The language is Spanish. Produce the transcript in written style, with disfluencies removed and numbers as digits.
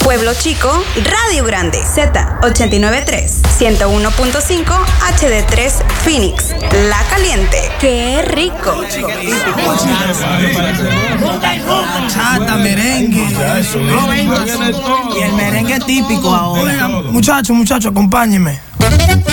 Pueblo Chico, Radio Grande, Z89.3, 101.5 HD3 Phoenix, La Caliente. ¡Qué rico! Chata, merengue. Y el merengue típico ahora. Muchachos, acompáñenme.